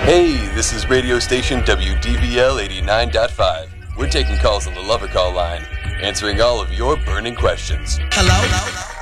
Hey, this is radio station WDVL 89.5. We're taking calls on the Lover Call line, answering all of your burning questions. Hello?